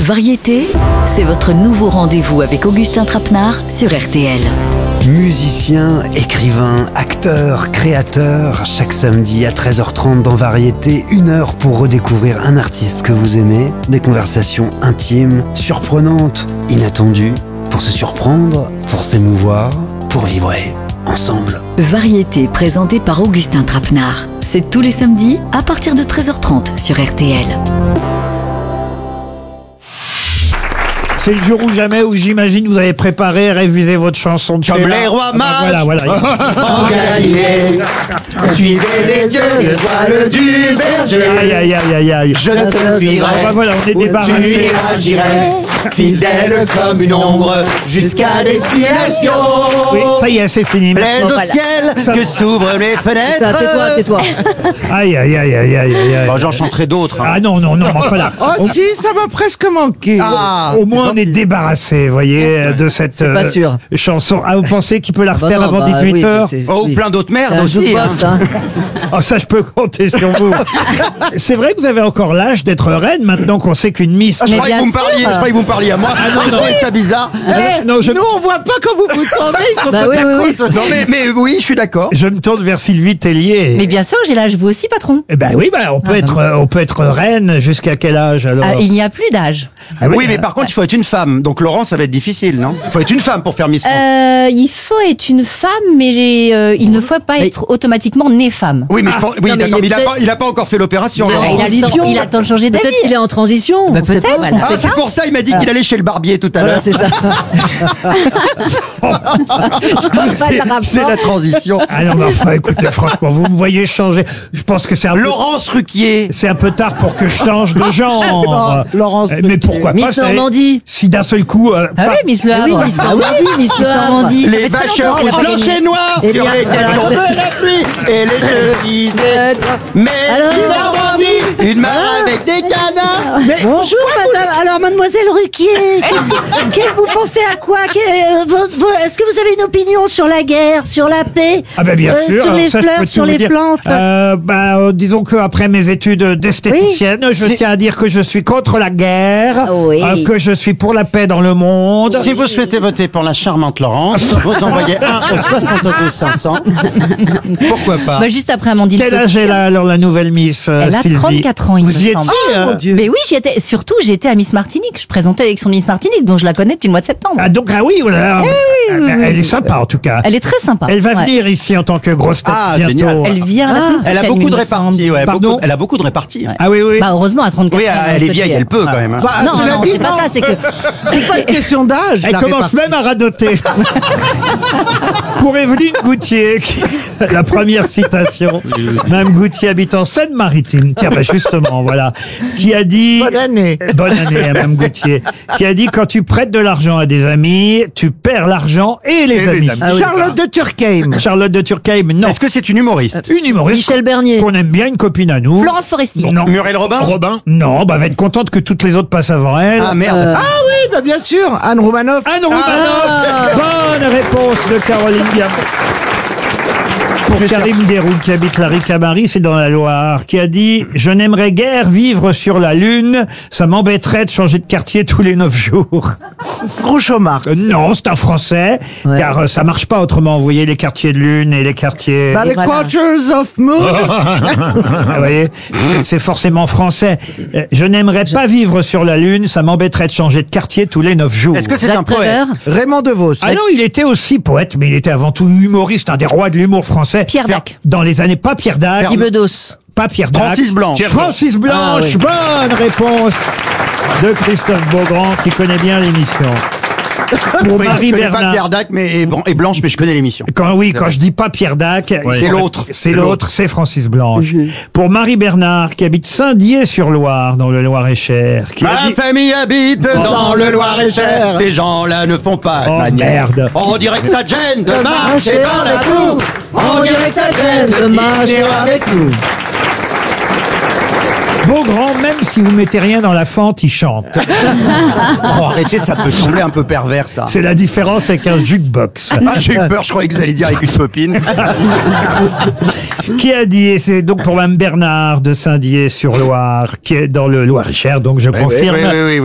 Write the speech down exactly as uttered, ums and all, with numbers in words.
Variété, c'est votre nouveau rendez-vous avec Augustin Trapenard sur R T L. Musicien, écrivain, acteur, créateur, chaque samedi à treize heures trente dans Variété, une heure pour redécouvrir un artiste que vous aimez, des conversations intimes, surprenantes, inattendues, pour se surprendre, pour s'émouvoir, pour vibrer ensemble. Variété présentée par Augustin Trapenard. C'est tous les samedis à partir de treize heures trente sur R T L. C'est le jour ou jamais où j'imagine vous avez préparé et révisé votre chanson de Comme Sheila. les rois Ah bah mages. voilà, voilà. En Galilée, suivez les yeux, l'étoile du berger. Aïe, aïe, aïe, aïe, aïe. Je te suivrai. Ah bah voilà, on est Tu débarrassé. agirais, fidèle comme une ombre, jusqu'à destination. Oui, ça y est, c'est fini. Merci. Plaise au ciel, Ça- que s'ouvrent les fenêtres. Ça, tais-toi, tais-toi. Aïe, aïe, aïe, aïe, aïe, aïe, aïe. Bon, j'en chanterai d'autres. hein. Ah non, non, non, mais enfin là. Oh si, ça m'a presque manqué. Ah, Au moins, on est débarrassé, vous voyez, de cette C'est pas sûr. chanson. Ah, vous pensez qu'il peut la Bah refaire non, avant bah dix-huit oui, heures c'est- Oh, oui. plein d'autres C'est merdes un aussi. hein. jukebox, hein. Oh, ça, je peux compter sur vous. C'est vrai que vous avez encore l'âge d'être reine maintenant qu'on sait qu'une Miss. Ah, je Mais croyais que bien vous me parliez, sûr. je croyais que vous me parliez à moi. Ah non, non, je trouvais ça bizarre. Eh, non, je- Nous, on voit pas quand vous vous tournez, ils sont Bah tout oui, à oui, côté. oui. Non, mais, mais oui, je suis d'accord. Je me tourne vers Sylvie Tellier. Mais bien sûr, j'ai l'âge, vous aussi, patron. Eh ben oui, ben on peut être, euh, on peut être reine jusqu'à quel âge alors Ah, il n'y a plus d'âge. Ah Oui, mais euh, par contre, il faut être une femme. Donc, Laurent, ça va être difficile, non? Il faut être une femme pour faire Miss France. Euh, il faut être une femme, mais j'ai, euh, il ne faut pas Mais- être automatiquement né femme. Oui, mais, il faut- oui, non, mais d'accord, il est mais il a peut-être- pas, il a pas encore fait l'opération, Mais Laurent. il, a le transition. temps, il a le temps de changer d'avis. Peut-être qu'il est en transition. Bah, on sait peut-être, pas. on Ah, sait c'est pas. pour ça, il m'a dit qu'il allait chez le barbier tout à Voilà, l'heure. c'est ça. C'est- C'est la transition. Ah non, mais enfin, écoutez, franchement, vous me voyez changer. Je pense que c'est un peu, Laurence Ruquier. c'est un peu tard pour que je change de genre. Non, Laurence Euh, Mais Ruquier. pourquoi pas Miss ça- Normandie. Si d'un seul coup, euh, Ah pas- oui, Miss Le Ah oui, Havre. Miss Ah Normandie, Miss Le Havre. Normandie. Ça Les fait très vaches longtemps qu'elle a pas blanches gagné. et noires Eh sur bien, lesquelles voilà. tombe la pluie et les jeux d'idées. Mais Alors Normandie, une main avec des canards. Bonjour madame, alors mademoiselle Ruquier, qu'est-ce que, que- vous pensez à quoi Que- euh, vo- vo- Est-ce que vous avez une opinion sur la guerre, sur la paix, Ah ben bien euh, sûr. sur alors les ça, je peux fleurs, tout sur vous les dire. plantes Euh, bah, euh, disons qu'après mes études d'esthéticienne, je tiens à dire que je suis contre la guerre, Ah oui. euh, que je suis pour la paix dans le monde. Si vous souhaitez voter pour la charmante Laurence, vous envoyez un au soixante-deux cinq cents. Pourquoi pas? Bah, juste après Amandine. Quel âge elle a alors la nouvelle Miss euh, Elle a Sylvie trente-quatre ans, il Vous me y semble. étiez euh Mon Dieu. Mais oui, j'y étais. Surtout, j'étais à Miss Martinique. Je présentais avec son Miss Martinique, dont je la connais depuis le mois de septembre. Ah donc ah oui, voilà. oui, Ah, oui, bah, oui, elle est oui. sympa en tout cas. Elle est très sympa. Elle va Ouais. venir ici en tant que grosse tête Ah, bientôt. génial. Elle vient la Ah. semaine Elle a prochaine, beaucoup il de me semble. réparties, ouais. Pardon beaucoup- elle a beaucoup de réparties. Ah oui oui. Bah, heureusement, à trente-quatre Oui, ans. elle est on peut vieille, dire. elle peut quand même. hein. Bah, Non, cela non, dit, c'est pas non. ça, c'est que. C'est pas une question d'âge. Elle la commence répartie. même à radoter. Pour Evelyne Goutier, qui- la première citation. Mme Goutier habite en Seine-Maritime. Tiens, bah justement, voilà. Qui a dit... Bonne année. Bonne année à Mme Goutier. Qui a dit, quand tu prêtes de l'argent à des amis, tu perds l'argent et les amis. Ah oui. Charlotte de Turckheim. Charlotte de Turckheim, non. Est-ce que c'est une humoriste? Une humoriste Michel Bernier. qu'on aime bien, une copine à nous. Florence Foresti. Non. Muriel Robin? Robin Non, bah, elle va être contente que toutes les autres passent avant elle. Ah merde. Euh, Ah oui, bah bien sûr, Anne Romanoff. Anne Romanoff. Bonne réponse de Caroline Diamant. Pour Karim Deroux, qui habite la Ricamarie, c'est dans la Loire, qui a dit « Je n'aimerais guère vivre sur la Lune, ça m'embêterait de changer de quartier tous les neuf jours. Groucho Marx. Euh, » Non, c'est un Français, Ouais. car euh, ça marche pas autrement. Vous voyez les quartiers de Lune et les quartiers... Bah, les voilà. Quarters of Moon. Vous voyez, c'est forcément français. Euh, Je n'aimerais pas vivre sur la Lune, ça m'embêterait de changer de quartier tous les neuf jours. Est-ce que c'est Jacques un poète? Prévert. Raymond DeVos. Ah non, il était aussi poète, mais il était avant tout humoriste, un des rois de l'humour français. Pierre Dac. Dans les années, pas Pierre Dac, Guy Bedos. pas Pierre Dac. Francis Blanche. Francis Blanche, bonne réponse de Christophe Beaugrand, qui connaît bien l'émission. Pour Oui, Marie je connais pas Bernard. Pierre Dac mais, et, Blan- et Blanche, mais je connais l'émission. Quand, oui, quand je dis pas Pierre Dac, il C'est faut- l'autre. C'est l'autre, c'est Francis Blanche. Pour Marie Bernard, qui habite Saint-Dié-sur-Loire, dans le Loir-et-Cher, qui a Ma dit... famille habite dans le Loir-et-Cher. Ces gens-là ne font pas de Oh, manière. merde. On dirait que ça gêne de marcher dans la boue. On dirait que ça gêne de marcher avec nous. Beaugrand, même si vous mettez rien dans la fente, il chante. Oh, arrêtez, ça peut sembler un peu pervers, ça. C'est la différence avec un jukebox. Ah, j'ai eu peur, je croyais que vous alliez dire avec une copine. Qui a dit, et c'est donc pour Mme Bernard de Saint-Dié-sur-Loire, qui est dans le Loir-et-Cher, donc je confirme. Oui, oui, oui, oui.